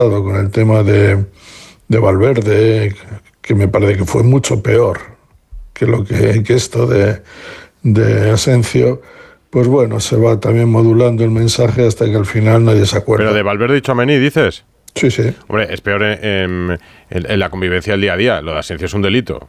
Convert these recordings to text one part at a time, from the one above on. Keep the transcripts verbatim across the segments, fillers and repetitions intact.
con el tema de, de Valverde, que me parece que fue mucho peor que lo que, que esto de, de Asensio, pues bueno, se va también modulando el mensaje hasta que al final nadie se acuerda. Pero de Valverde y Tchouaméni, ¿dices? Sí, sí. Hombre, es peor en, en, en, en la convivencia del día a día. Lo de Asensio es un delito.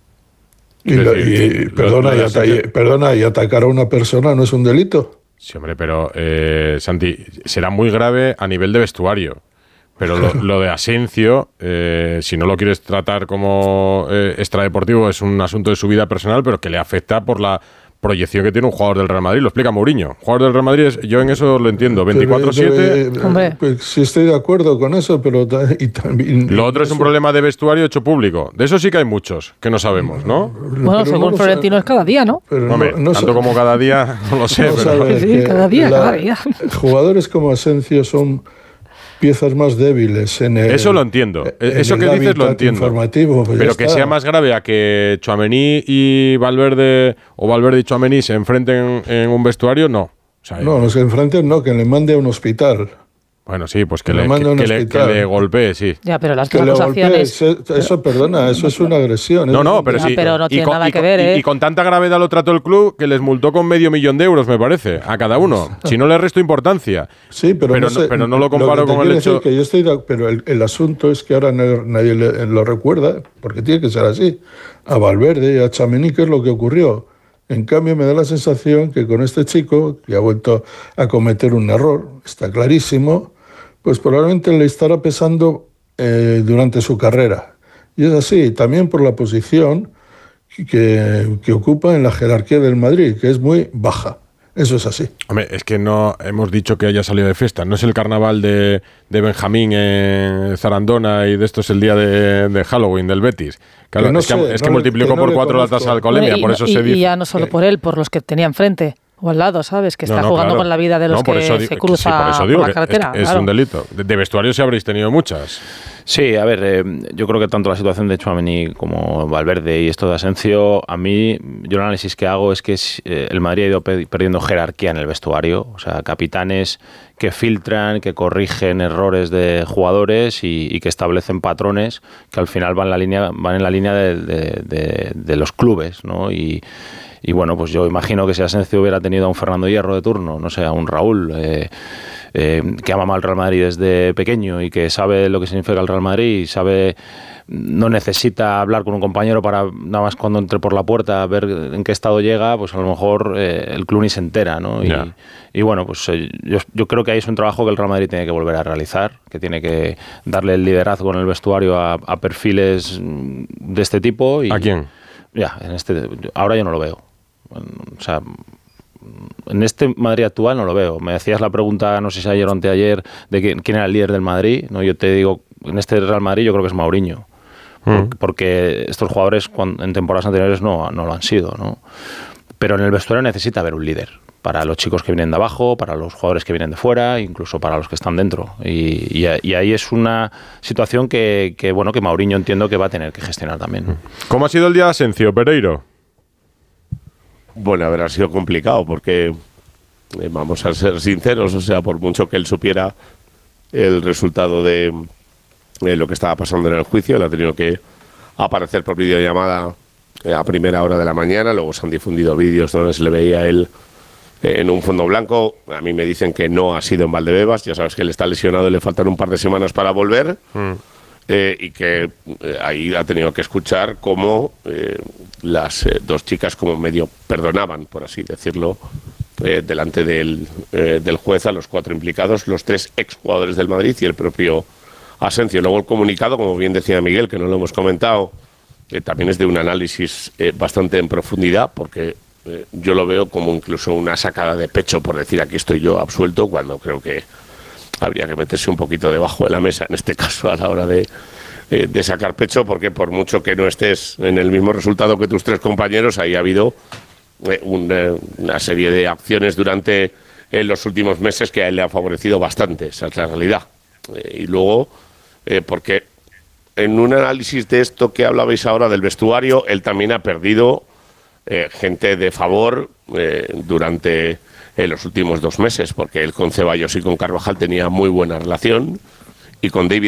Y, lo, y, lo, perdona, lo y ata- y, perdona, ¿y atacar a una persona no es un delito? Sí, hombre, pero, eh, Santi, será muy grave a nivel de vestuario. Pero lo, lo de Asensio, eh, si no lo quieres tratar como eh, extradeportivo, es un asunto de su vida personal, pero que le afecta por la proyección que tiene un jugador del Real Madrid. Lo explica Mourinho. Jugador del Real Madrid, es, yo en eso lo entiendo. veinticuatro siete... Pues sí estoy de acuerdo con eso, pero... Y también, lo otro eso. es un problema de vestuario hecho público. De eso sí que hay muchos que no sabemos, ¿no? Bueno, pero según no Florentino es cada día, ¿no? Pero Hombre, no, no tanto sabe, como cada día, no lo sé. No pero... Sí, cada día, la, cada día. Jugadores como Asensio son piezas más débiles en el... Eso lo entiendo. En eso el que dices lo entiendo. Informativo, pues pero que sea más grave a que Tchouaméni y Valverde o Valverde y Tchouaméni se enfrenten en un vestuario, no. O sea, no, no se enfrenten, no, que le mande a un hospital. Bueno, sí, pues que, que le, le, que, que, le, que le golpee, sí. Ya, pero las que acusaciones... Golpee, eso, eso, perdona, eso es una agresión. No, no, pero ya, sí. Pero no tiene con, nada y, que ver, y, ¿eh? y con tanta gravedad lo trató el club que les multó con medio millón de euros, me parece, a cada uno. Si no le resto importancia. Sí, pero, pero, no, sé, no, pero no lo comparo lo que con el hecho... Que yo estoy de, pero el, el asunto es que ahora no, nadie le, lo recuerda, porque tiene que ser así. A Valverde y a Tchouaméni, ¿qué es lo que ocurrió? En cambio, me da la sensación que con este chico, que ha vuelto a cometer un error, está clarísimo, pues probablemente le estará pesando eh, durante su carrera. Y es así, también por la posición que, que ocupa en la jerarquía del Madrid, que es muy baja. Eso es así. Hombre, es que no hemos dicho que haya salido de fiesta. No es el carnaval de, de Benjamín en Zarandona y de esto es el día de, de Halloween del Betis. Claro, que no es que, sé, es que no, multiplicó que no por cuatro la tasa de alcoholemia, bueno, y, por eso y, se dice. Y ya no solo por él, por los que tenía enfrente o al lado, ¿sabes? Que está no, no, jugando claro. con la vida de los no, por que eso se digo, cruza sí, por, eso digo por la que carretera. Es, es claro. un delito. De, de vestuario sí habréis tenido muchas. Sí, a ver, eh, yo creo que tanto la situación de Tchouaméni como Valverde y esto de Asensio, a mí, yo el análisis que hago es que eh, el Madrid ha ido pe- perdiendo jerarquía en el vestuario, o sea, capitanes que filtran, que corrigen errores de jugadores y, y que establecen patrones que al final van, la línea, van en la línea de, de, de, de los clubes, ¿no? Y, y bueno, pues yo imagino que si Asensio hubiera tenido a un Fernando Hierro de turno, no sé, a un Raúl... Eh, Eh, que ama al Real Madrid desde pequeño y que sabe lo que significa el Real Madrid y sabe, no necesita hablar con un compañero para nada más cuando entre por la puerta ver en qué estado llega, pues a lo mejor eh, el club ni se entera, ¿no? Y, yeah. y bueno, pues eh, yo, yo creo que ahí es un trabajo que el Real Madrid tiene que volver a realizar, que tiene que darle el liderazgo en el vestuario a, a perfiles de este tipo. Y, ¿a quién? Ya, en este, ahora yo no lo veo. O sea... En este Madrid actual no lo veo. Me hacías la pregunta, no sé si ayer o anteayer, de quién, quién era el líder del Madrid. No, yo te digo, en este Real Madrid yo creo que es Mourinho. Mm. Porque estos jugadores cuando, en temporadas anteriores no, no lo han sido, ¿no? Pero en el vestuario necesita haber un líder. Para los chicos que vienen de abajo, para los jugadores que vienen de fuera, incluso para los que están dentro. Y, y, y ahí es una situación que, que, bueno, que Mourinho entiendo que va a tener que gestionar también. ¿Cómo ha sido el día de Asensio, Pereiro? Bueno, a ver, ha sido complicado porque, eh, vamos a ser sinceros, o sea, por mucho que él supiera el resultado de eh, lo que estaba pasando en el juicio, él ha tenido que aparecer por videollamada eh, a primera hora de la mañana, luego se han difundido vídeos donde se le veía a él eh, en un fondo blanco. A mí me dicen que no ha sido en Valdebebas, ya sabes que él está lesionado y le faltan un par de semanas para volver. Mm. Eh, y que eh, ahí ha tenido que escuchar cómo eh, las eh, dos chicas como medio perdonaban, por así decirlo, eh, delante del, eh, del juez a los cuatro implicados, los tres exjugadores del Madrid y el propio Asensio. Luego el comunicado, como bien decía Miguel, que no lo hemos comentado, eh, también es de un análisis eh, bastante en profundidad, porque eh, yo lo veo como incluso una sacada de pecho por decir aquí estoy yo absuelto, cuando creo que habría que meterse un poquito debajo de la mesa, en este caso, a la hora de, eh, de sacar pecho, porque por mucho que no estés en el mismo resultado que tus tres compañeros, ahí ha habido eh, una, una serie de acciones durante eh, los últimos meses que a él le ha favorecido bastante, esa es la realidad. Eh, y luego, eh, porque en un análisis de esto que hablabais ahora del vestuario, él también ha perdido eh, gente de favor eh, durante... en los últimos dos meses, porque él con Ceballos y con Carvajal tenía muy buena relación y con David